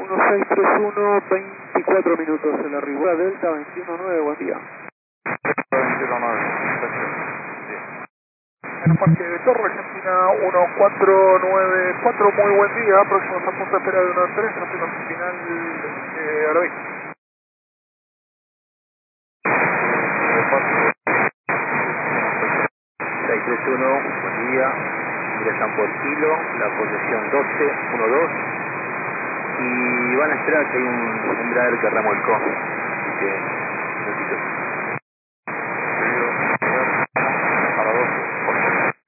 1631, 24 minutos en la Ribera Delta 219, buen día. 219, bien. En el Parque de Torre, Argentina 1494, muy buen día, próximos a punto de espera de 1-3, tráfico final a la vista. 631, buen día, ingresan por kilo, la posición 1212 y van a esperar que hay un driver que remolcó, así que un minutito.